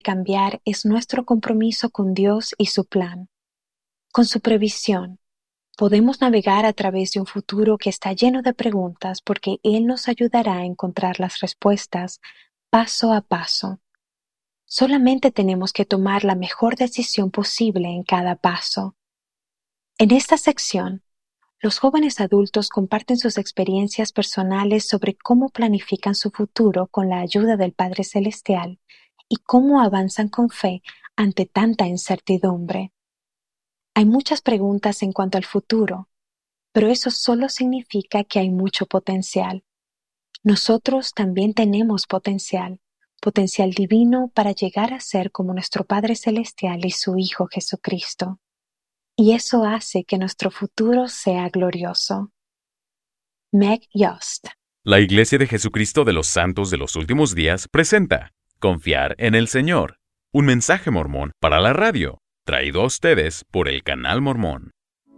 cambiar es nuestro compromiso con Dios y su plan. Con su previsión, podemos navegar a través de un futuro que está lleno de preguntas porque Él nos ayudará a encontrar las respuestas paso a paso. Solamente tenemos que tomar la mejor decisión posible en cada paso. En esta sección, los jóvenes adultos comparten sus experiencias personales sobre cómo planifican su futuro con la ayuda del Padre Celestial y cómo avanzan con fe ante tanta incertidumbre. Hay muchas preguntas en cuanto al futuro, pero eso solo significa que hay mucho potencial. Nosotros también tenemos potencial divino para llegar a ser como nuestro Padre Celestial y su Hijo Jesucristo. Y eso hace que nuestro futuro sea glorioso. Meg Yost. La Iglesia de Jesucristo de los Santos de los Últimos Días presenta Confiar en el Señor, un mensaje mormón para la radio, traído a ustedes por el Canal Mormón.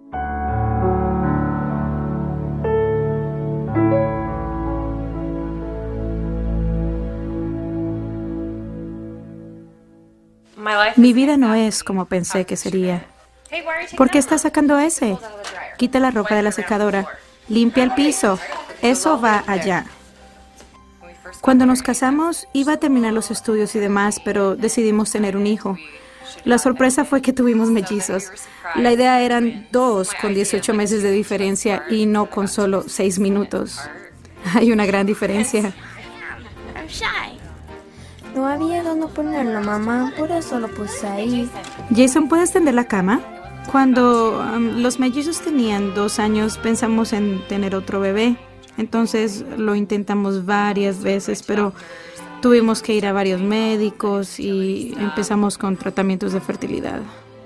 Mi vida no es como pensé que sería. ¿Por qué estás sacando ese? Quita la ropa de la secadora. Limpia el piso. Eso va allá. Cuando nos casamos, iba a terminar los estudios y demás, pero decidimos tener un hijo. La sorpresa fue que tuvimos mellizos. La idea eran 2 con 18 meses de diferencia y no con solo 6 minutos. Hay una gran diferencia. No había dónde ponerlo, mamá, por eso lo puse ahí. Jason, ¿puedes tender la cama? Cuando los mellizos tenían 2 años, pensamos en tener otro bebé. Entonces lo intentamos varias veces, pero tuvimos que ir a varios médicos y empezamos con tratamientos de fertilidad.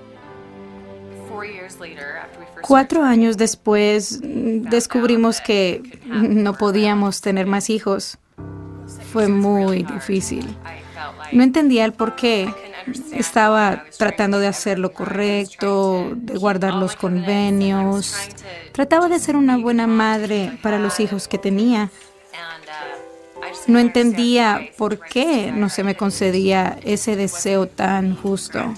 4 años después, descubrimos que no podíamos tener más hijos. Fue muy difícil. No entendía el por qué. Estaba tratando de hacer lo correcto, de guardar los convenios. Trataba de ser una buena madre para los hijos que tenía. No entendía por qué no se me concedía ese deseo tan justo.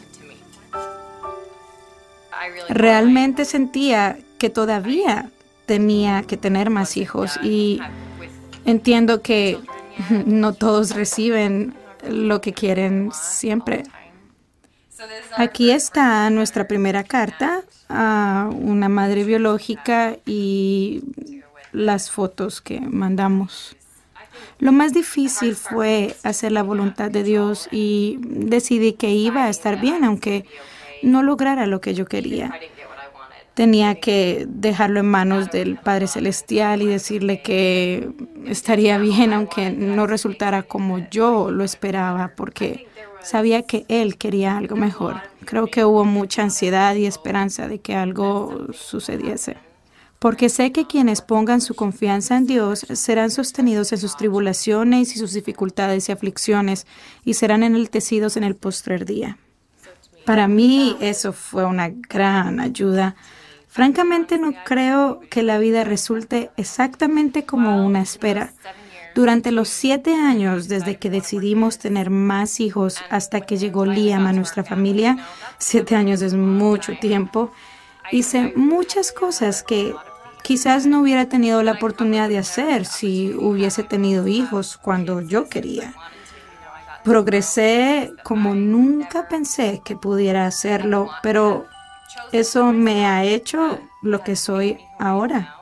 Realmente sentía que todavía tenía que tener más hijos y entiendo que no todos reciben lo que quieren siempre. Aquí está nuestra primera carta a una madre biológica y las fotos que mandamos. Lo más difícil fue hacer la voluntad de Dios y decidí que iba a estar bien, aunque no lograra lo que yo quería. Tenía que dejarlo en manos del Padre Celestial y decirle que estaría bien, aunque no resultara como yo lo esperaba, porque sabía que Él quería algo mejor. Creo que hubo mucha ansiedad y esperanza de que algo sucediese. Porque sé que quienes pongan su confianza en Dios serán sostenidos en sus tribulaciones y sus dificultades y aflicciones y serán enaltecidos en el postrer día. Para mí eso fue una gran ayuda. Francamente no creo que la vida resulte exactamente como una espera. Durante los 7 años desde que decidimos tener más hijos hasta que llegó Liam a nuestra familia, 7 años es mucho tiempo, hice muchas cosas que quizás no hubiera tenido la oportunidad de hacer si hubiese tenido hijos cuando yo quería. Progresé como nunca pensé que pudiera hacerlo, pero eso me ha hecho lo que soy ahora.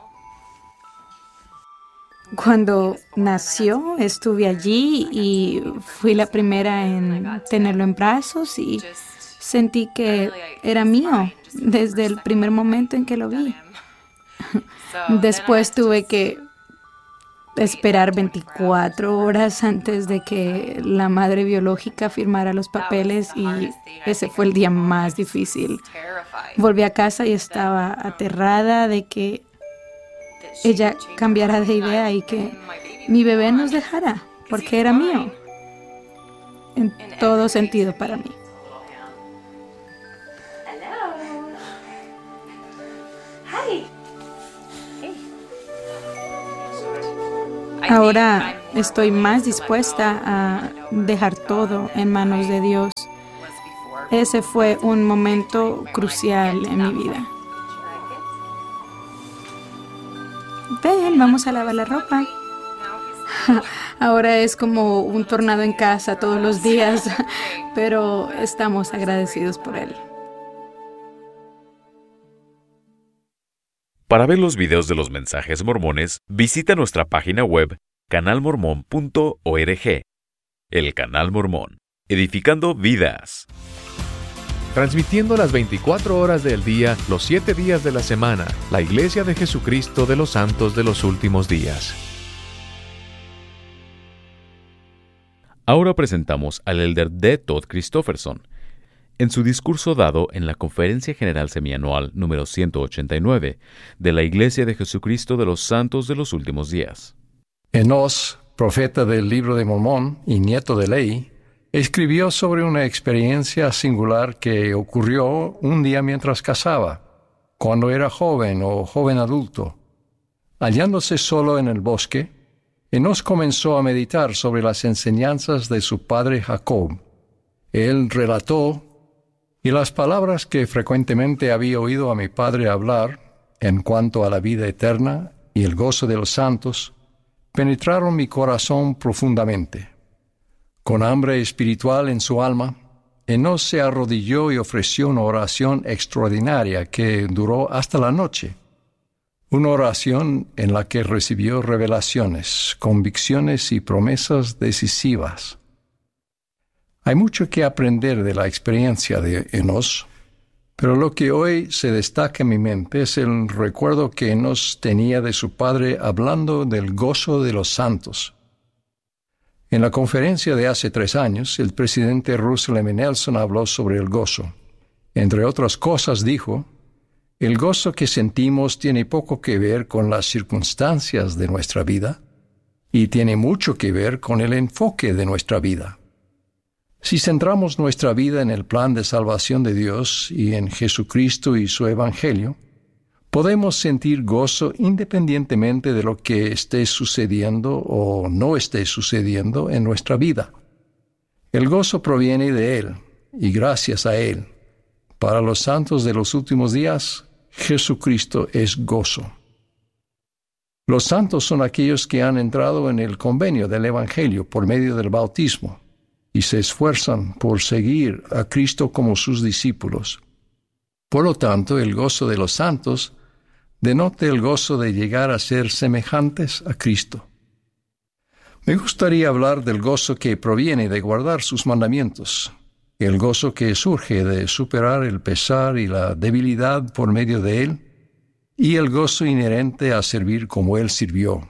Cuando nació, estuve allí y fui la primera en tenerlo en brazos y sentí que era mío desde el primer momento en que lo vi. Después tuve que esperar 24 horas antes de que la madre biológica firmara los papeles y ese fue el día más difícil. Volví a casa y estaba aterrada de que ella cambiara de idea y que mi bebé nos dejara, porque era mío, en todo sentido para mí. Ahora estoy más dispuesta a dejar todo en manos de Dios. Ese fue un momento crucial en mi vida. Ven, vamos a lavar la ropa. Ahora es como un tornado en casa todos los días, pero estamos agradecidos por él. Para ver los videos de los mensajes mormones, visita nuestra página web canalmormon.org. El Canal Mormón, edificando vidas. Transmitiendo las 24 horas del día, los 7 días de la semana, la Iglesia de Jesucristo de los Santos de los Últimos Días. Ahora presentamos al elder D. Todd Christofferson. En su discurso dado en la Conferencia General Semianual número 189 de la Iglesia de Jesucristo de los Santos de los Últimos Días. Enos, profeta del Libro de Mormón y nieto de Lehi, escribió sobre una experiencia singular que ocurrió un día mientras cazaba, cuando era joven o joven adulto. Hallándose solo en el bosque, Enos comenzó a meditar sobre las enseñanzas de su padre Jacob. Él relató: y las palabras que frecuentemente había oído a mi padre hablar en cuanto a la vida eterna y el gozo de los santos, penetraron mi corazón profundamente. Con hambre espiritual en su alma, Enos se arrodilló y ofreció una oración extraordinaria que duró hasta la noche. Una oración en la que recibió revelaciones, convicciones y promesas decisivas. Hay mucho que aprender de la experiencia de Enos, pero lo que hoy se destaca en mi mente es el recuerdo que Enos tenía de su padre hablando del gozo de los santos. En la conferencia de hace 3 años, el presidente Russell M. Nelson habló sobre el gozo. Entre otras cosas dijo: el gozo que sentimos tiene poco que ver con las circunstancias de nuestra vida y tiene mucho que ver con el enfoque de nuestra vida. Si centramos nuestra vida en el plan de salvación de Dios y en Jesucristo y su Evangelio, podemos sentir gozo independientemente de lo que esté sucediendo o no esté sucediendo en nuestra vida. El gozo proviene de Él y gracias a Él. Para los santos de los últimos días, Jesucristo es gozo. Los santos son aquellos que han entrado en el convenio del Evangelio por medio del bautismo y se esfuerzan por seguir a Cristo como sus discípulos. Por lo tanto, el gozo de los santos denota el gozo de llegar a ser semejantes a Cristo. Me gustaría hablar del gozo que proviene de guardar sus mandamientos, el gozo que surge de superar el pesar y la debilidad por medio de Él, y el gozo inherente a servir como Él sirvió.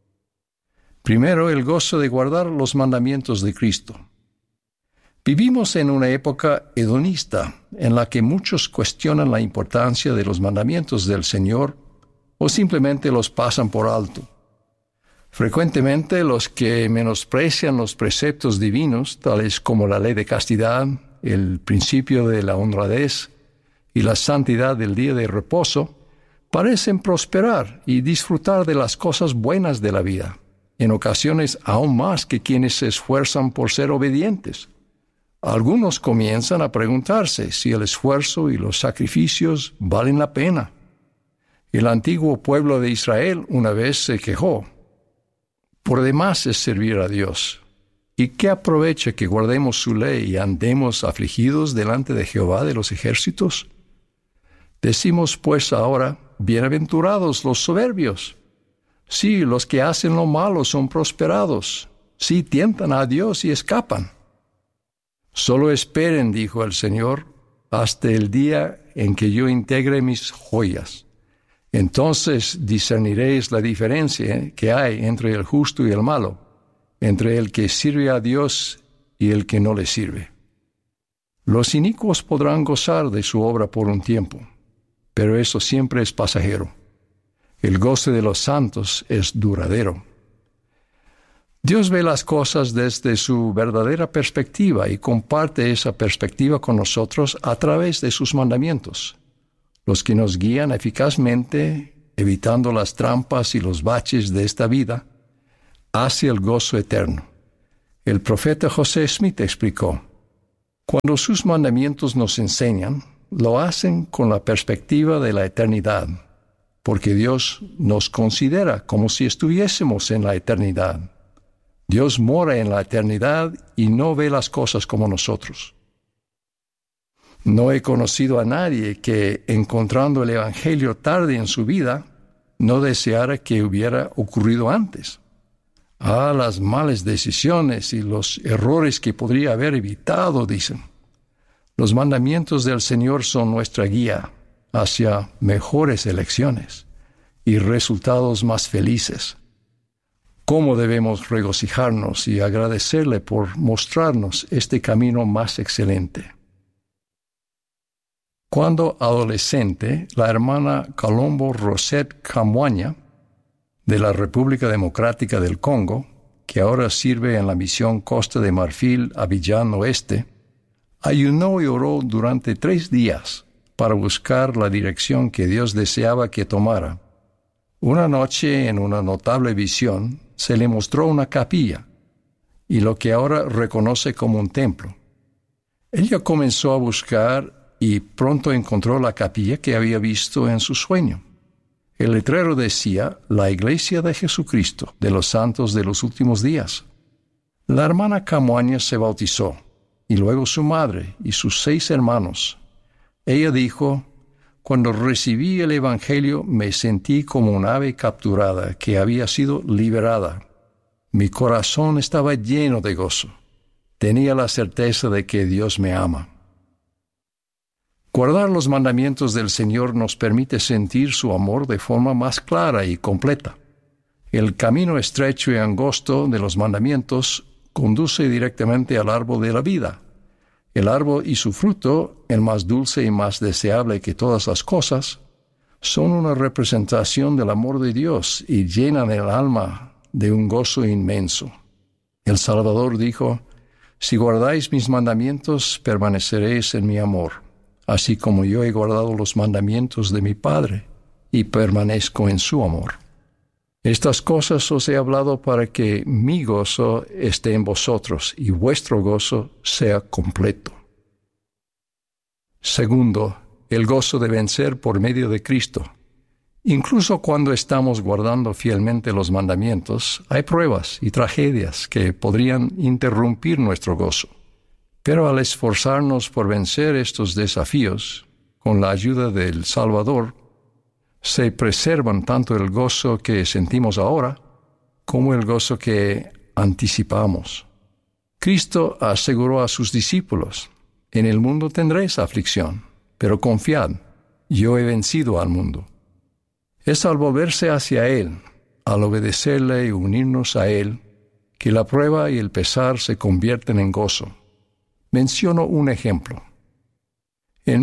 Primero, el gozo de guardar los mandamientos de Cristo. Vivimos en una época hedonista en la que muchos cuestionan la importancia de los mandamientos del Señor o simplemente los pasan por alto. Frecuentemente los que menosprecian los preceptos divinos, tales como la ley de castidad, el principio de la honradez y la santidad del día de reposo, parecen prosperar y disfrutar de las cosas buenas de la vida, en ocasiones aún más que quienes se esfuerzan por ser obedientes. Algunos comienzan a preguntarse si el esfuerzo y los sacrificios valen la pena. El antiguo pueblo de Israel una vez se quejó: por demás es servir a Dios. ¿Y qué aprovecha que guardemos su ley y andemos afligidos delante de Jehová de los ejércitos? Decimos pues ahora: bienaventurados los soberbios. Sí, los que hacen lo malo son prosperados. Sí, tientan a Dios y escapan. Solo esperen, dijo el Señor, hasta el día en que yo integre mis joyas. Entonces discerniréis la diferencia que hay entre el justo y el malo, entre el que sirve a Dios y el que no le sirve. Los inicuos podrán gozar de su obra por un tiempo, pero eso siempre es pasajero. El goce de los santos es duradero. Dios ve las cosas desde su verdadera perspectiva y comparte esa perspectiva con nosotros a través de sus mandamientos, los que nos guían eficazmente, evitando las trampas y los baches de esta vida, hacia el gozo eterno. El profeta José Smith explicó: cuando sus mandamientos nos enseñan, lo hacen con la perspectiva de la eternidad, porque Dios nos considera como si estuviésemos en la eternidad. Dios mora en la eternidad y no ve las cosas como nosotros. No he conocido a nadie que, encontrando el Evangelio tarde en su vida, no deseara que hubiera ocurrido antes. Las malas decisiones y los errores que podría haber evitado, dicen. Los mandamientos del Señor son nuestra guía hacia mejores elecciones y resultados más felices. ¿Cómo debemos regocijarnos y agradecerle por mostrarnos este camino más excelente? Cuando adolescente, la hermana Colombo Rosette Kamwanya, de la República Democrática del Congo, que ahora sirve en la misión Costa de Marfil, Abiyán Oeste, ayunó y oró durante 3 días para buscar la dirección que Dios deseaba que tomara. Una noche, en una notable visión, se le mostró una capilla y lo que ahora reconoce como un templo. Ella comenzó a buscar y pronto encontró la capilla que había visto en su sueño. El letrero decía: la Iglesia de Jesucristo de los Santos de los Últimos Días. La hermana Kamwanya se bautizó, y luego su madre y sus 6 hermanos. Ella dijo: cuando recibí el Evangelio me sentí como un ave capturada que había sido liberada. Mi corazón estaba lleno de gozo. Tenía la certeza de que Dios me ama. Guardar los mandamientos del Señor nos permite sentir su amor de forma más clara y completa. El camino estrecho y angosto de los mandamientos conduce directamente al árbol de la vida. El árbol y su fruto, el más dulce y más deseable que todas las cosas, son una representación del amor de Dios y llenan el alma de un gozo inmenso. El Salvador dijo: si guardáis mis mandamientos, permaneceréis en mi amor, así como yo he guardado los mandamientos de mi Padre y permanezco en su amor. Estas cosas os he hablado para que mi gozo esté en vosotros y vuestro gozo sea completo. Segundo, el gozo de vencer por medio de Cristo. Incluso cuando estamos guardando fielmente los mandamientos, hay pruebas y tragedias que podrían interrumpir nuestro gozo. Pero al esforzarnos por vencer estos desafíos, con la ayuda del Salvador, se preservan tanto el gozo que sentimos ahora como el gozo que anticipamos. Cristo aseguró a sus discípulos: en el mundo tendréis aflicción, pero confiad, yo he vencido al mundo. Es al volverse hacia Él, al obedecerle y unirnos a Él, que la prueba y el pesar se convierten en gozo. Menciono un ejemplo. En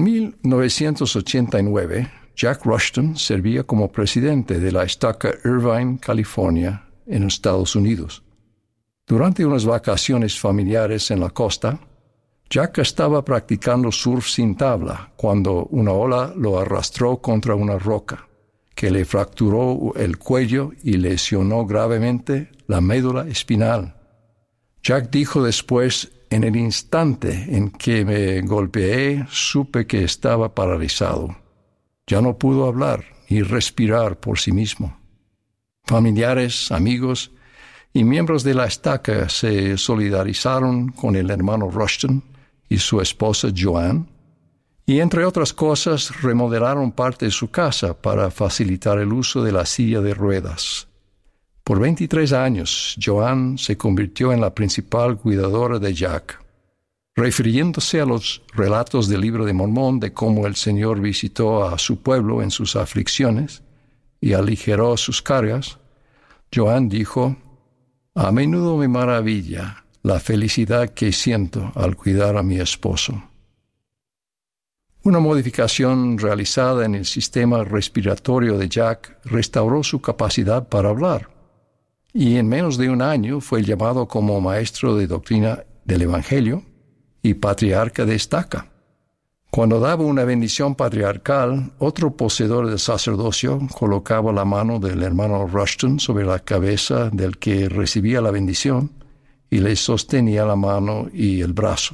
1989, Jack Rushton servía como presidente de la estaca Irvine, California, en Estados Unidos. Durante unas vacaciones familiares en la costa, Jack estaba practicando surf sin tabla cuando una ola lo arrastró contra una roca, que le fracturó el cuello y lesionó gravemente la médula espinal. Jack dijo después: en el instante en que me golpeé, supe que estaba paralizado. Ya no pudo hablar ni respirar por sí mismo. Familiares, amigos y miembros de la estaca se solidarizaron con el hermano Rushton y su esposa Joanne, y entre otras cosas remodelaron parte de su casa para facilitar el uso de la silla de ruedas. Por 23 años, Joanne se convirtió en la principal cuidadora de Jack. Refiriéndose a los relatos del Libro de Mormón de cómo el Señor visitó a su pueblo en sus aflicciones y aligeró sus cargas, Joanne dijo: a menudo me maravilla la felicidad que siento al cuidar a mi esposo. Una modificación realizada en el sistema respiratorio de Jack restauró su capacidad para hablar, y en menos de un año fue llamado como maestro de doctrina del Evangelio y patriarca de estaca. Cuando daba una bendición patriarcal, otro poseedor del sacerdocio colocaba la mano del hermano Rushton sobre la cabeza del que recibía la bendición y le sostenía la mano y el brazo.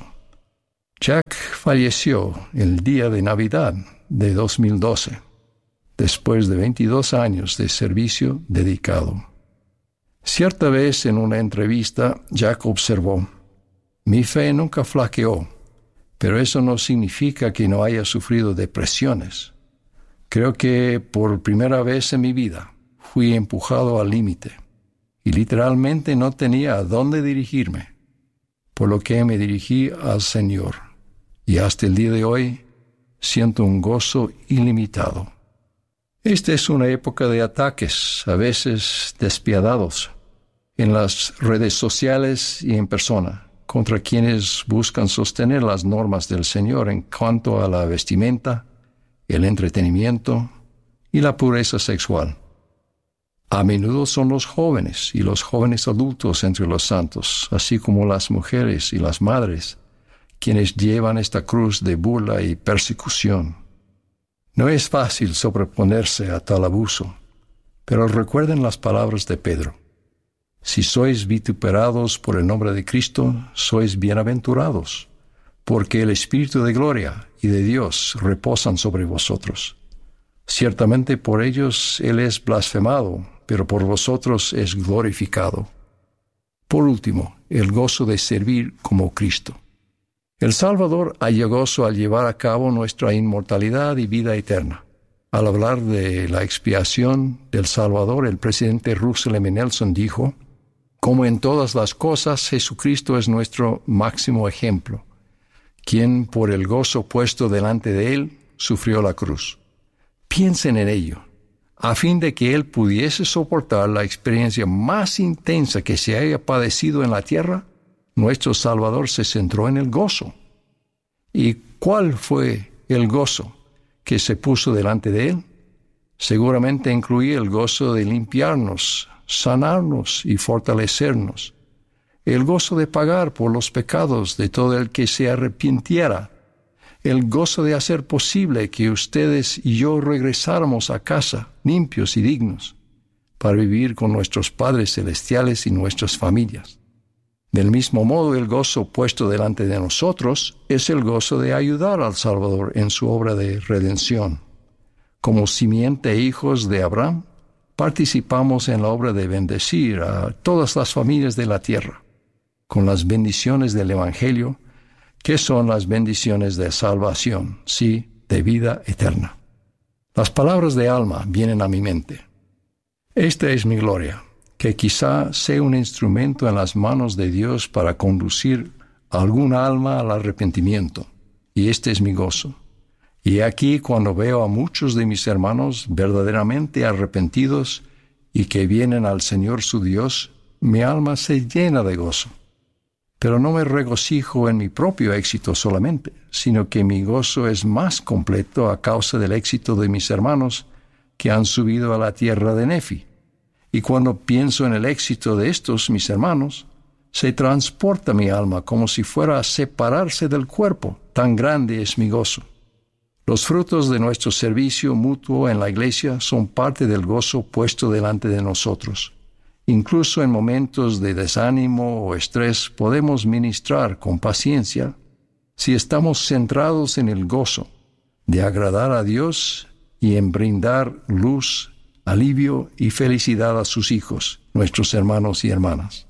Jack falleció el día de Navidad de 2012, después de 22 años de servicio dedicado. Cierta vez en una entrevista, Jack observó: «Mi fe nunca flaqueó, pero eso no significa que no haya sufrido depresiones. Creo que por primera vez en mi vida fui empujado al límite y literalmente no tenía a dónde dirigirme, por lo que me dirigí al Señor. Y hasta el día de hoy siento un gozo ilimitado». Esta es una época de ataques, a veces despiadados, en las redes sociales y en persona, contra quienes buscan sostener las normas del Señor en cuanto a la vestimenta, el entretenimiento y la pureza sexual. A menudo son los jóvenes y los jóvenes adultos entre los santos, así como las mujeres y las madres, quienes llevan esta cruz de burla y persecución. No es fácil sobreponerse a tal abuso, pero recuerden las palabras de Pedro: «Si sois vituperados por el nombre de Cristo, sois bienaventurados, porque el Espíritu de gloria y de Dios reposan sobre vosotros. Ciertamente por ellos Él es blasfemado, pero por vosotros es glorificado». Por último, el gozo de servir como Cristo. El Salvador halla gozo al llevar a cabo nuestra inmortalidad y vida eterna. Al hablar de la expiación del Salvador, el presidente Russell M. Nelson dijo: «Como en todas las cosas, Jesucristo es nuestro máximo ejemplo, quien por el gozo puesto delante de Él sufrió la cruz». Piensen en ello. A fin de que Él pudiese soportar la experiencia más intensa que se haya padecido en la tierra, nuestro Salvador se centró en el gozo. ¿Y cuál fue el gozo que se puso delante de Él? Seguramente incluía el gozo de limpiarnos, sanarnos y fortalecernos, el gozo de pagar por los pecados de todo el que se arrepintiera, el gozo de hacer posible que ustedes y yo regresáramos a casa limpios y dignos para vivir con nuestros padres celestiales y nuestras familias. Del mismo modo, el gozo puesto delante de nosotros es el gozo de ayudar al Salvador en su obra de redención. Como simiente e hijos de Abraham, participamos en la obra de bendecir a todas las familias de la tierra con las bendiciones del Evangelio, que son las bendiciones de salvación, sí, de vida eterna. Las palabras de Alma vienen a mi mente. Esta es mi gloria, que quizá sea un instrumento en las manos de Dios para conducir a alguna alma al arrepentimiento, y este es mi gozo. Y aquí cuando veo a muchos de mis hermanos verdaderamente arrepentidos y que vienen al Señor su Dios, mi alma se llena de gozo. Pero no me regocijo en mi propio éxito solamente, sino que mi gozo es más completo a causa del éxito de mis hermanos que han subido a la tierra de Nefi. Y cuando pienso en el éxito de estos mis hermanos, se transporta mi alma como si fuera a separarse del cuerpo, tan grande es mi gozo. Los frutos de nuestro servicio mutuo en la iglesia son parte del gozo puesto delante de nosotros. Incluso en momentos de desánimo o estrés podemos ministrar con paciencia si estamos centrados en el gozo de agradar a Dios y en brindar luz, alivio y felicidad a sus hijos, nuestros hermanos y hermanas.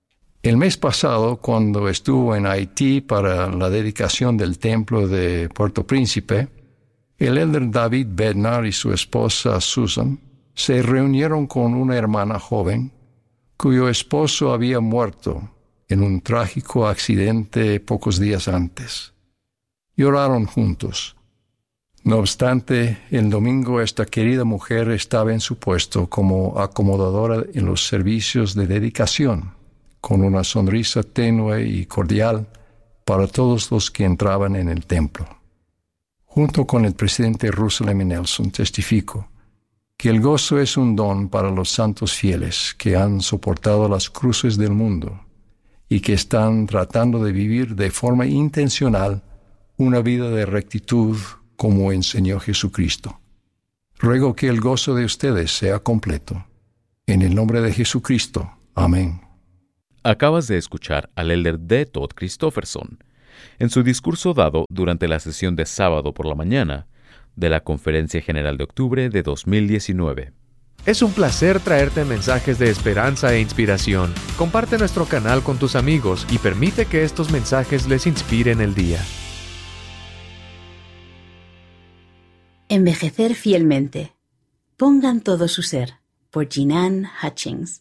El mes pasado, cuando estuvo en Haití para la dedicación del templo de Puerto Príncipe, el elder David Bednar y su esposa Susan se reunieron con una hermana joven cuyo esposo había muerto en un trágico accidente pocos días antes. Lloraron juntos. No obstante, el domingo esta querida mujer estaba en su puesto como acomodadora en los servicios de dedicación, con una sonrisa tenue y cordial para todos los que entraban en el templo. Junto con el presidente Russell M. Nelson testifico que el gozo es un don para los santos fieles que han soportado las cruces del mundo y que están tratando de vivir de forma intencional una vida de rectitud como enseñó Jesucristo. Ruego que el gozo de ustedes sea completo. En el nombre de Jesucristo. Amén. Acabas de escuchar al elder D. Todd Christofferson en su discurso dado durante la sesión de sábado por la mañana de la Conferencia General de Octubre de 2019. Es un placer traerte mensajes de esperanza e inspiración. Comparte nuestro canal con tus amigos y permite que estos mensajes les inspiren el día. Envejecer fielmente. Pongan todo su ser, por Jean Hutchings.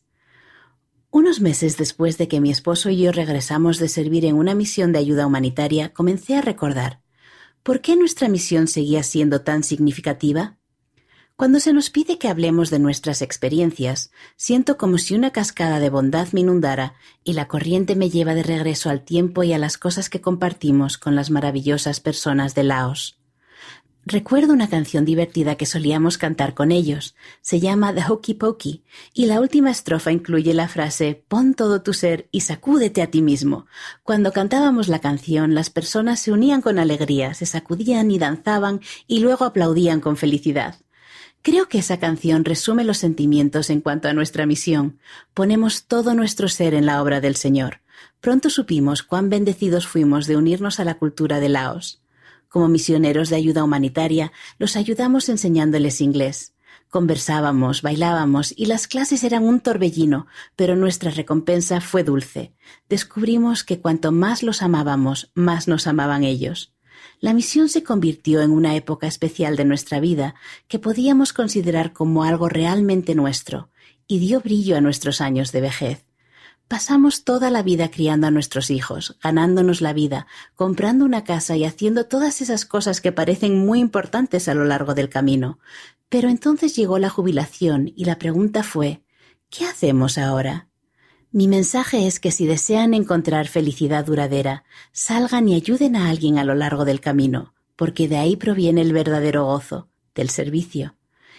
Unos meses después de que mi esposo y yo regresamos de servir en una misión de ayuda humanitaria, comencé a recordar, ¿por qué nuestra misión seguía siendo tan significativa? Cuando se nos pide que hablemos de nuestras experiencias, siento como si una cascada de bondad me inundara y la corriente me lleva de regreso al tiempo y a las cosas que compartimos con las maravillosas personas de Laos. Recuerdo una canción divertida que solíamos cantar con ellos. Se llama The Hokey Pokey y la última estrofa incluye la frase «Pon todo tu ser y sacúdete a ti mismo». Cuando cantábamos la canción, las personas se unían con alegría, se sacudían y danzaban y luego aplaudían con felicidad. Creo que esa canción resume los sentimientos en cuanto a nuestra misión. Ponemos todo nuestro ser en la obra del Señor. Pronto supimos cuán bendecidos fuimos de unirnos a la cultura de Laos. Como misioneros de ayuda humanitaria, los ayudamos enseñándoles inglés. Conversábamos, bailábamos y las clases eran un torbellino, pero nuestra recompensa fue dulce. Descubrimos que cuanto más los amábamos, más nos amaban ellos. La misión se convirtió en una época especial de nuestra vida que podíamos considerar como algo realmente nuestro y dio brillo a nuestros años de vejez. Pasamos toda la vida criando a nuestros hijos, ganándonos la vida, comprando una casa y haciendo todas esas cosas que parecen muy importantes a lo largo del camino. Pero entonces llegó la jubilación y la pregunta fue, ¿qué hacemos ahora? Mi mensaje es que si desean encontrar felicidad duradera, salgan y ayuden a alguien a lo largo del camino, porque de ahí proviene el verdadero gozo, del servicio.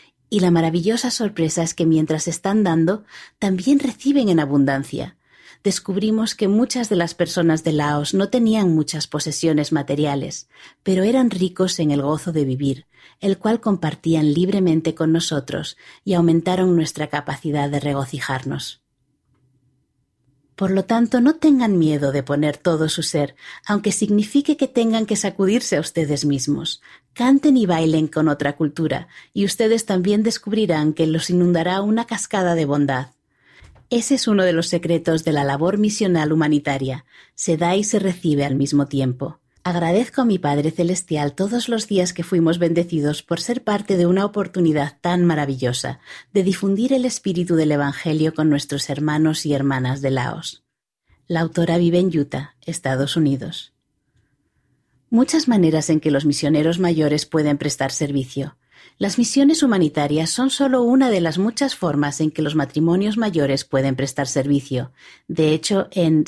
Y la maravillosa sorpresa es que mientras están dando, también reciben en abundancia. Descubrimos que muchas de las personas de Laos no tenían muchas posesiones materiales, pero eran ricos en el gozo de vivir, el cual compartían libremente con nosotros y aumentaron nuestra capacidad de regocijarnos. Por lo tanto, no tengan miedo de poner todo su ser, aunque signifique que tengan que sacudirse a ustedes mismos. Canten y bailen con otra cultura, y ustedes también descubrirán que los inundará una cascada de bondad. Ese es uno de los secretos de la labor misional humanitaria. Se da y se recibe al mismo tiempo. Agradezco a mi Padre Celestial todos los días que fuimos bendecidos por ser parte de una oportunidad tan maravillosa de difundir el espíritu del Evangelio con nuestros hermanos y hermanas de Laos. La autora vive en Utah, Estados Unidos. Muchas maneras en que los misioneros mayores pueden prestar servicio. Las misiones humanitarias son solo una de las muchas formas en que los matrimonios mayores pueden prestar servicio. De hecho, en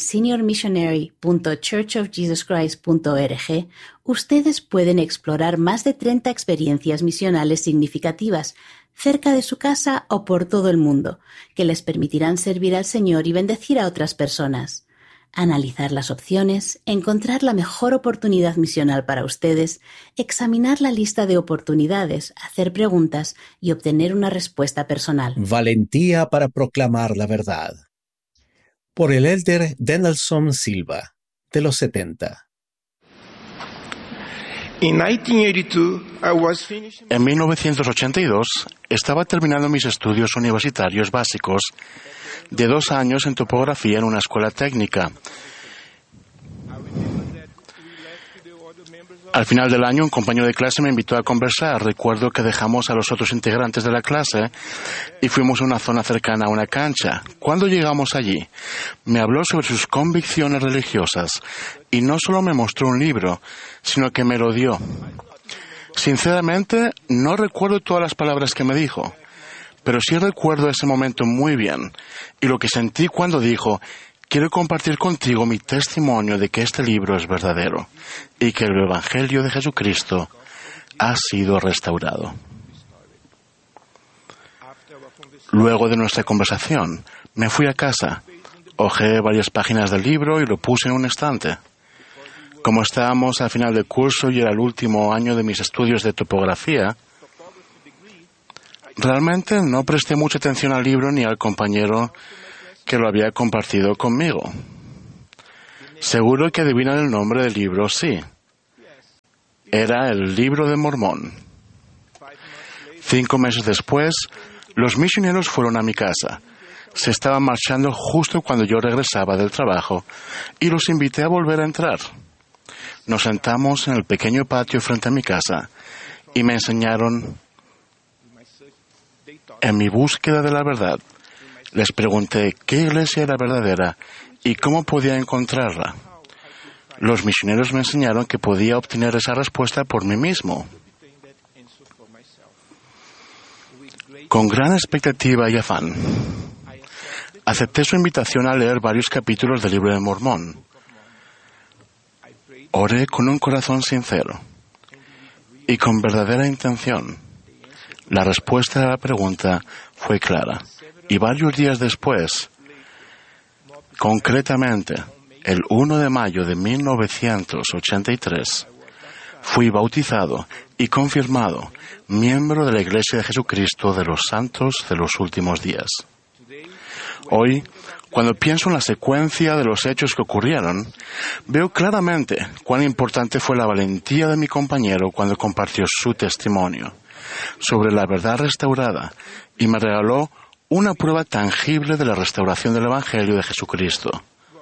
seniormissionary.churchofjesuschrist.org, ustedes pueden explorar más de 30 experiencias misionales significativas cerca de su casa o por todo el mundo, que les permitirán servir al Señor y bendecir a otras personas. Analizar las opciones, encontrar la mejor oportunidad misional para ustedes, examinar la lista de oportunidades, hacer preguntas y obtener una respuesta personal. Valentía para proclamar la verdad. Por el elder Denelson Silva, de los 70. En 1982 estaba terminando mis estudios universitarios básicos de 2 años en topografía en una escuela técnica. Al final del año, un compañero de clase me invitó a conversar. Recuerdo que dejamos a los otros integrantes de la clase y fuimos a una zona cercana a una cancha. Cuando llegamos allí, me habló sobre sus convicciones religiosas y no solo me mostró un libro, sino que me lo dio. Sinceramente, no recuerdo todas las palabras que me dijo, pero sí recuerdo ese momento muy bien y lo que sentí cuando dijo: quiero compartir contigo mi testimonio de que este libro es verdadero y que el Evangelio de Jesucristo ha sido restaurado. Luego de nuestra conversación, me fui a casa, hojeé varias páginas del libro y lo puse en un estante. Como estábamos al final del curso y era el último año de mis estudios de topografía, realmente no presté mucha atención al libro ni al compañero que lo había compartido conmigo. Seguro que adivinan el nombre del libro, sí. Era el Libro de Mormón. 5 meses después, los misioneros fueron a mi casa. Se estaban marchando justo cuando yo regresaba del trabajo y los invité a volver a entrar. Nos sentamos en el pequeño patio frente a mi casa y me enseñaron. En mi búsqueda de la verdad, les pregunté qué iglesia era verdadera y cómo podía encontrarla. Los misioneros me enseñaron que podía obtener esa respuesta por mí mismo. Con gran expectativa y afán, acepté su invitación a leer varios capítulos del Libro de Mormón. Oré con un corazón sincero y con verdadera intención. La respuesta a la pregunta fue clara, y varios días después, concretamente el 1 de mayo de 1983, fui bautizado y confirmado miembro de la Iglesia de Jesucristo de los Santos de los Últimos Días. Hoy, cuando pienso en la secuencia de los hechos que ocurrieron, veo claramente cuán importante fue la valentía de mi compañero cuando compartió su testimonio sobre la verdad restaurada y me regaló una prueba tangible de la restauración del Evangelio de Jesucristo.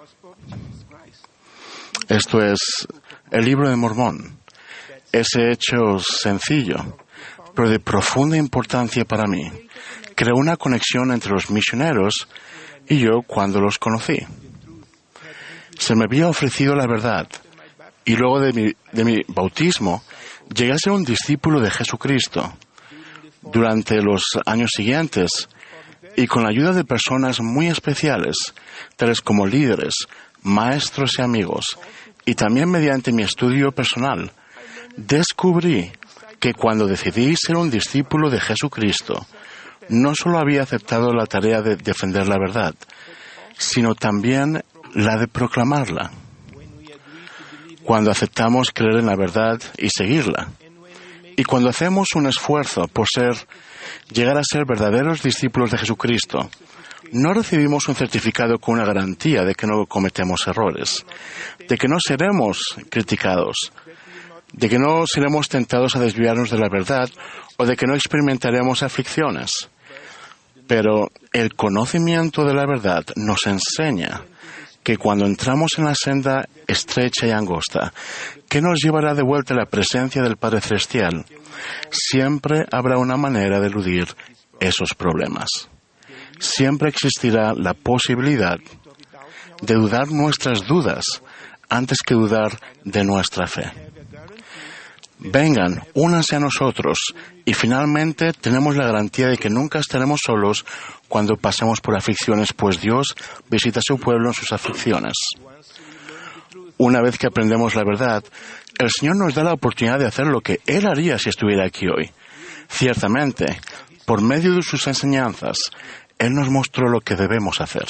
Esto es el Libro de Mormón. Ese hecho sencillo, pero de profunda importancia para mí, creó una conexión entre los misioneros y yo cuando los conocí. Se me había ofrecido la verdad, y luego de mi bautismo, llegué a ser un discípulo de Jesucristo. Durante los años siguientes, y con la ayuda de personas muy especiales, tales como líderes, maestros y amigos, y también mediante mi estudio personal, descubrí que cuando decidí ser un discípulo de Jesucristo, no solo había aceptado la tarea de defender la verdad, sino también la de proclamarla. Cuando aceptamos creer en la verdad y seguirla, y cuando hacemos un esfuerzo por llegar a ser verdaderos discípulos de Jesucristo, no recibimos un certificado con una garantía de que no cometemos errores, de que no seremos criticados, de que no seremos tentados a desviarnos de la verdad o de que no experimentaremos aflicciones. Pero el conocimiento de la verdad nos enseña que cuando entramos en la senda estrecha y angosta, que nos llevará de vuelta a la presencia del Padre Celestial, siempre habrá una manera de eludir esos problemas. Siempre existirá la posibilidad de dudar nuestras dudas antes que dudar de nuestra fe. Vengan, únanse a nosotros y finalmente tenemos la garantía de que nunca estaremos solos cuando pasemos por aflicciones, pues Dios visita a su pueblo en sus aflicciones. Una vez que aprendemos la verdad, el Señor nos da la oportunidad de hacer lo que Él haría si estuviera aquí hoy. Ciertamente, por medio de sus enseñanzas, Él nos mostró lo que debemos hacer.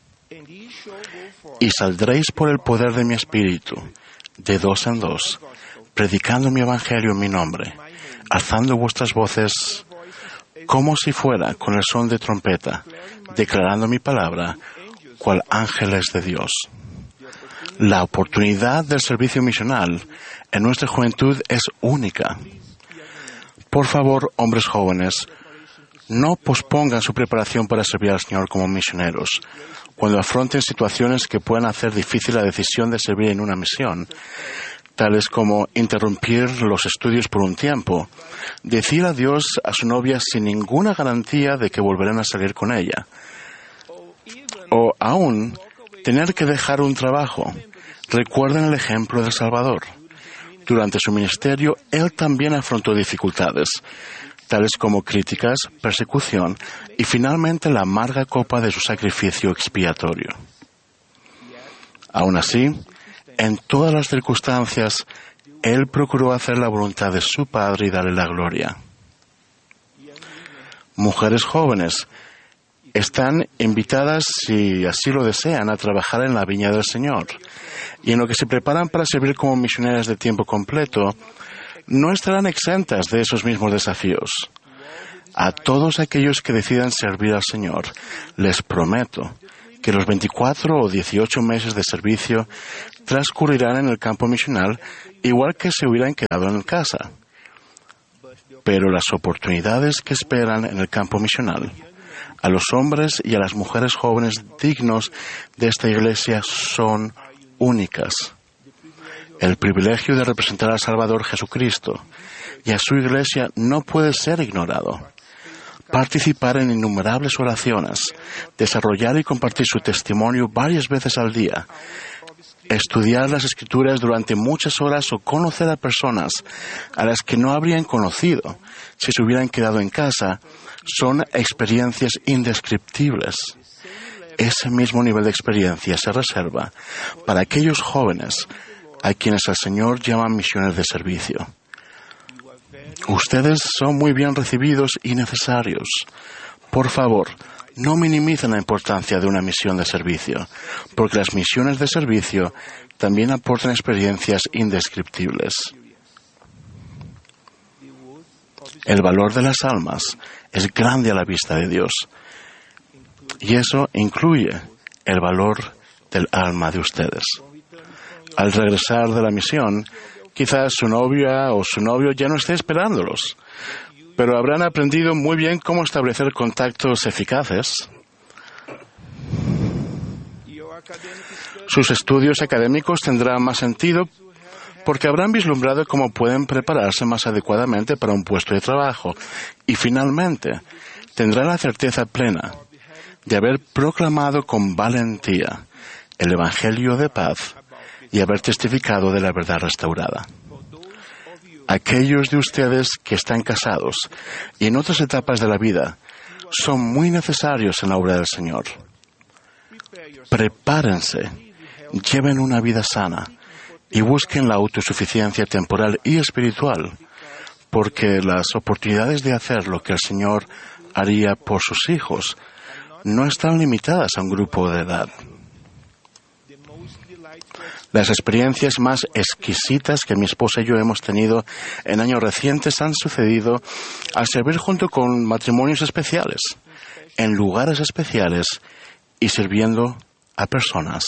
Y saldréis por el poder de mi Espíritu, de 2 en 2, predicando mi Evangelio en mi nombre, alzando vuestras voces como si fuera con el son de trompeta, declarando mi palabra, cual ángeles de Dios. La oportunidad del servicio misional en nuestra juventud es única. Por favor, hombres jóvenes, no pospongan su preparación para servir al Señor como misioneros. Cuando afronten situaciones que puedan hacer difícil la decisión de servir en una misión, tales como interrumpir los estudios por un tiempo, decir adiós a su novia sin ninguna garantía de que volverán a salir con ella, o aún tener que dejar un trabajo. Recuerden el ejemplo del Salvador. Durante su ministerio, Él también afrontó dificultades, tales como críticas, persecución y finalmente la amarga copa de su sacrificio expiatorio. Aún así, en todas las circunstancias, Él procuró hacer la voluntad de su Padre y darle la gloria. Mujeres jóvenes están invitadas, si así lo desean, a trabajar en la viña del Señor. Y en lo que se preparan para servir como misioneras de tiempo completo, no estarán exentas de esos mismos desafíos. A todos aquellos que decidan servir al Señor, les prometo que los 24 o 18 meses de servicio transcurrirán en el campo misional igual que se hubieran quedado en casa. Pero las oportunidades que esperan en el campo misional a los hombres y a las mujeres jóvenes dignos de esta iglesia son únicas. El privilegio de representar al Salvador Jesucristo y a su iglesia no puede ser ignorado. Participar en innumerables oraciones, desarrollar y compartir su testimonio varias veces al día, estudiar las Escrituras durante muchas horas o conocer a personas a las que no habrían conocido si se hubieran quedado en casa, son experiencias indescriptibles. Ese mismo nivel de experiencia se reserva para aquellos jóvenes a quienes el Señor llama misiones de servicio. Ustedes son muy bien recibidos y necesarios. Por favor, no minimicen la importancia de una misión de servicio, porque las misiones de servicio también aportan experiencias indescriptibles. El valor de las almas es grande a la vista de Dios, y eso incluye el valor del alma de ustedes. Al regresar de la misión, quizás su novia o su novio ya no esté esperándolos, pero habrán aprendido muy bien cómo establecer contactos eficaces. Sus estudios académicos tendrán más sentido porque habrán vislumbrado cómo pueden prepararse más adecuadamente para un puesto de trabajo y, finalmente, tendrán la certeza plena de haber proclamado con valentía el Evangelio de paz y haber testificado de la verdad restaurada. Aquellos de ustedes que están casados y en otras etapas de la vida son muy necesarios en la obra del Señor. Prepárense, lleven una vida sana y busquen la autosuficiencia temporal y espiritual, porque las oportunidades de hacer lo que el Señor haría por sus hijos no están limitadas a un grupo de edad. Las experiencias más exquisitas que mi esposa y yo hemos tenido en años recientes han sucedido al servir junto con matrimonios especiales, en lugares especiales y sirviendo a personas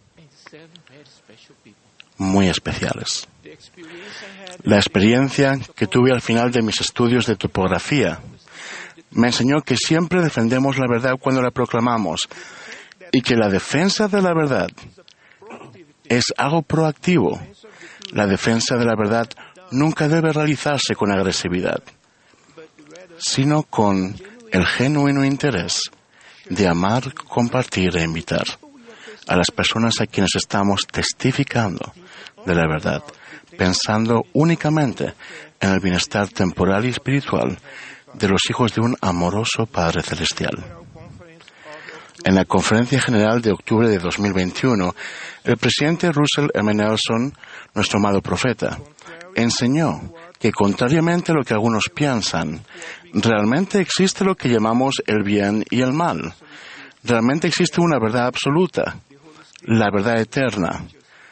muy especiales. La experiencia que tuve al final de mis estudios de topografía me enseñó que siempre defendemos la verdad cuando la proclamamos y que la defensa de la verdad es algo proactivo. La defensa de la verdad nunca debe realizarse con agresividad, sino con el genuino interés de amar, compartir e invitar a las personas a quienes estamos testificando de la verdad, pensando únicamente en el bienestar temporal y espiritual de los hijos de un amoroso Padre Celestial. En la Conferencia General de octubre de 2021, el presidente Russell M. Nelson, nuestro amado profeta, enseñó que, contrariamente a lo que algunos piensan, realmente existe lo que llamamos el bien y el mal. Realmente existe una verdad absoluta, la verdad eterna,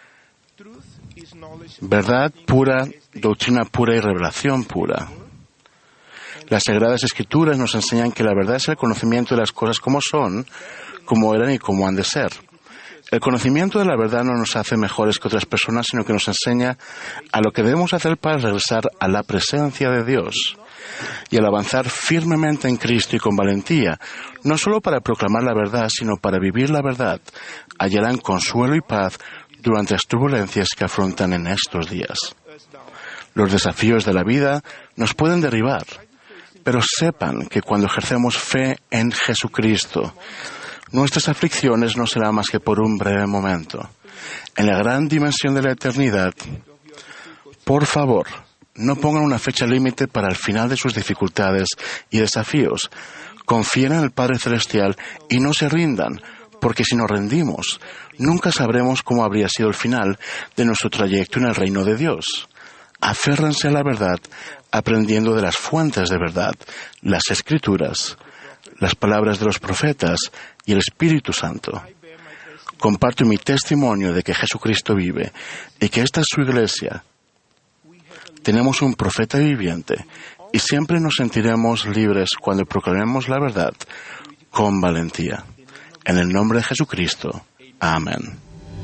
verdad pura, doctrina pura y revelación pura. Las Sagradas Escrituras nos enseñan que la verdad es el conocimiento de las cosas como son, como eran y como han de ser. El conocimiento de la verdad no nos hace mejores que otras personas, sino que nos enseña a lo que debemos hacer para regresar a la presencia de Dios. Y al avanzar firmemente en Cristo y con valentía, no solo para proclamar la verdad, sino para vivir la verdad, hallarán consuelo y paz durante las turbulencias que afrontan en estos días. Los desafíos de la vida nos pueden derribar, pero sepan que cuando ejercemos fe en Jesucristo, nuestras aflicciones no serán más que por un breve momento. En la gran dimensión de la eternidad, por favor, no pongan una fecha límite para el final de sus dificultades y desafíos. Confíen en el Padre Celestial y no se rindan, porque si nos rendimos, nunca sabremos cómo habría sido el final de nuestro trayecto en el reino de Dios. Aférrense a la verdad, aprendiendo de las fuentes de verdad, las Escrituras, las palabras de los profetas y el Espíritu Santo. Comparto mi testimonio de que Jesucristo vive y que esta es su iglesia. Tenemos un profeta viviente y siempre nos sentiremos libres cuando proclamemos la verdad con valentía. En el nombre de Jesucristo. Amén.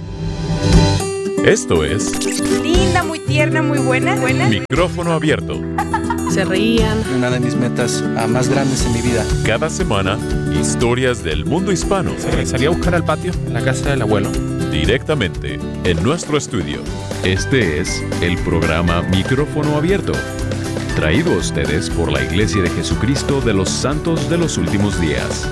Esto es Linda, muy tierna, muy buena. Micrófono Abierto. Se reían. Una de mis metas más grandes en mi vida. Cada semana, historias del mundo hispano. Salí a buscar al patio, en la casa del abuelo. Directamente en nuestro estudio. Este es el programa Micrófono Abierto, traído a ustedes por la Iglesia de Jesucristo de los Santos de los Últimos Días.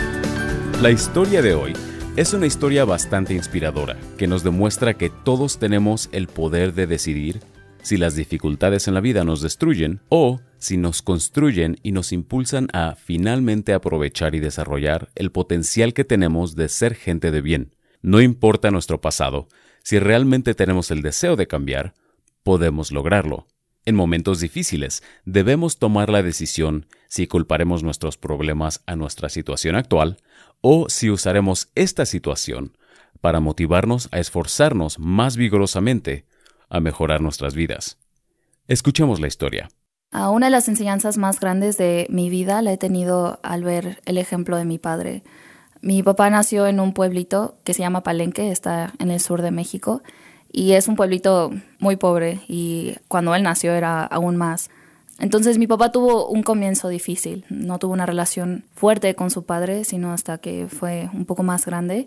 La historia de hoy es una historia bastante inspiradora, que nos demuestra que todos tenemos el poder de decidir si las dificultades en la vida nos destruyen o si nos construyen y nos impulsan a finalmente aprovechar y desarrollar el potencial que tenemos de ser gente de bien. No importa nuestro pasado, si realmente tenemos el deseo de cambiar, podemos lograrlo. En momentos difíciles, debemos tomar la decisión si culparemos nuestros problemas a nuestra situación actual o si usaremos esta situación para motivarnos a esforzarnos más vigorosamente a mejorar nuestras vidas. Escuchemos la historia. Una de las enseñanzas más grandes de mi vida la he tenido al ver el ejemplo de mi padre. Mi papá nació en un pueblito que se llama Palenque, está en el sur de México, y es un pueblito muy pobre, y cuando él nació era aún más. Entonces mi papá tuvo un comienzo difícil, no tuvo una relación fuerte con su padre, sino hasta que fue un poco más grande.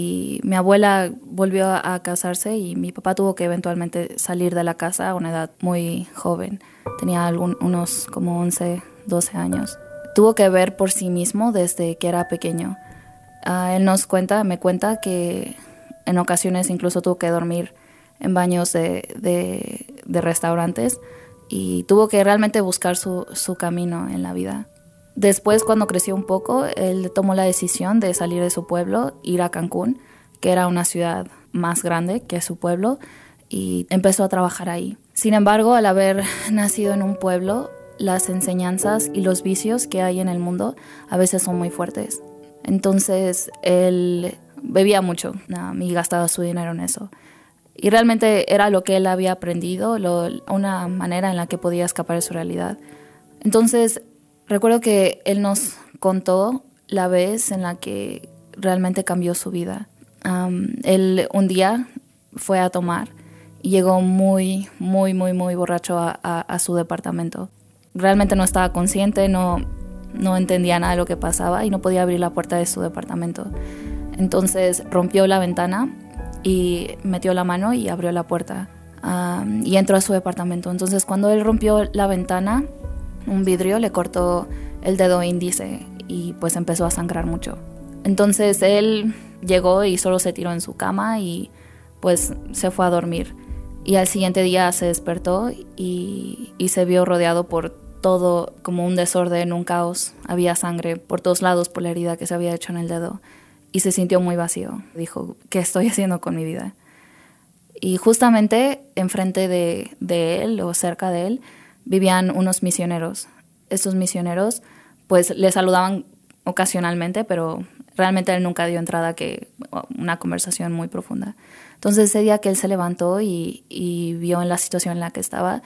Y mi abuela volvió a casarse y mi papá tuvo que eventualmente salir de la casa a una edad muy joven. Tenía unos como 11, 12 años. Tuvo que ver por sí mismo desde que era pequeño. Él me cuenta que en ocasiones incluso tuvo que dormir en baños de restaurantes, y tuvo que realmente buscar su camino en la vida. Después, cuando creció un poco, él tomó la decisión de salir de su pueblo, ir a Cancún, que era una ciudad más grande que su pueblo, y empezó a trabajar ahí. Sin embargo, al haber nacido en un pueblo, las enseñanzas y los vicios que hay en el mundo a veces son muy fuertes. Entonces, él bebía mucho y gastaba su dinero en eso. Y realmente era lo que él había aprendido, una manera en la que podía escapar de su realidad. Entonces, recuerdo que él nos contó la vez en la que realmente cambió su vida. Él un día fue a tomar y llegó muy borracho a su departamento. Realmente no estaba consciente, no entendía nada de lo que pasaba y no podía abrir la puerta de su departamento. Entonces rompió la ventana y metió la mano y abrió la puerta y entró a su departamento. Entonces, cuando él rompió la ventana, un vidrio le cortó el dedo índice y pues empezó a sangrar mucho. Entonces él llegó y solo se tiró en su cama y pues se fue a dormir. Y al siguiente día se despertó y se vio rodeado por todo como un desorden, un caos. Había sangre por todos lados por la herida que se había hecho en el dedo. Y se sintió muy vacío. Dijo, ¿qué estoy haciendo con mi vida? Y justamente enfrente de él o cerca de él vivían unos misioneros. Estos misioneros pues le saludaban ocasionalmente, pero realmente él nunca dio entrada a una conversación muy profunda. Entonces ese día que él se levantó y vio en la situación en la que estaba,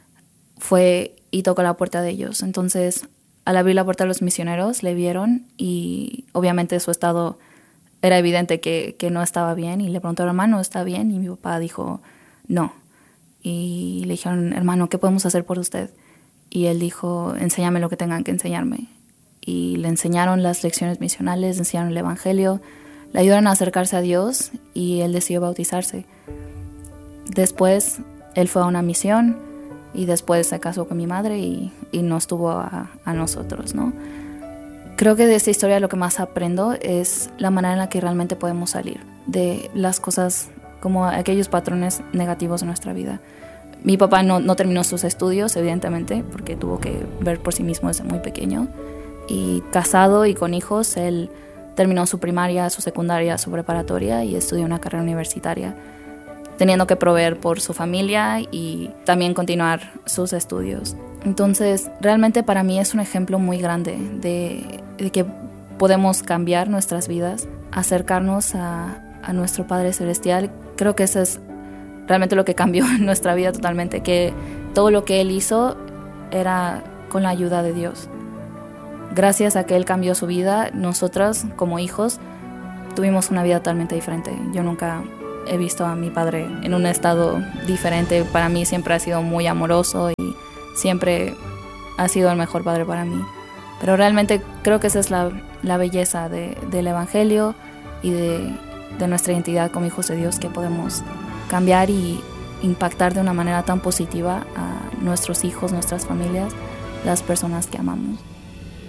fue y tocó la puerta de ellos. Entonces al abrir la puerta de los misioneros le vieron y obviamente su estado era evidente que no estaba bien, y le preguntó al hermano, ¿está bien? Y mi papá dijo, no. Y le dijeron, hermano, ¿qué podemos hacer por usted? Y él dijo, enséñame lo que tengan que enseñarme. Y le enseñaron las lecciones misionales, le enseñaron el evangelio, le ayudaron a acercarse a Dios y él decidió bautizarse. Después él fue a una misión y después se casó con mi madre y nos tuvo a nosotros, ¿no? Creo que de esta historia lo que más aprendo es la manera en la que realmente podemos salir de las cosas, como aquellos patrones negativos de nuestra vida. Mi papá no terminó sus estudios, evidentemente, porque tuvo que ver por sí mismo desde muy pequeño. Y casado y con hijos, él terminó su primaria, su secundaria, su preparatoria y estudió una carrera universitaria, teniendo que proveer por su familia y también continuar sus estudios. Entonces, realmente para mí es un ejemplo muy grande de que podemos cambiar nuestras vidas, acercarnos a nuestro Padre Celestial. Creo que eso es realmente lo que cambió nuestra vida totalmente, que todo lo que Él hizo era con la ayuda de Dios. Gracias a que Él cambió su vida, nosotros como hijos tuvimos una vida totalmente diferente. Yo nunca he visto a mi padre en un estado diferente. Para mí siempre ha sido muy amoroso y siempre ha sido el mejor padre para mí. Pero realmente creo que esa es la belleza del Evangelio y de nuestra identidad como hijos de Dios, que podemos cambiar y impactar de una manera tan positiva a nuestros hijos, nuestras familias, las personas que amamos.